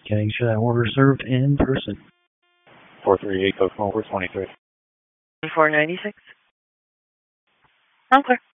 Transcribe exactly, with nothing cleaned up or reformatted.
Getting sure that order served in person. four three eight, go over twenty-three. four ninety-six. I'm clear.